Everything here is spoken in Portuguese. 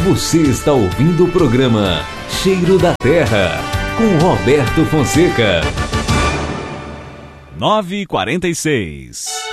Você está ouvindo o programa Cheiro da Terra, com Roberto Fonseca. 9h46.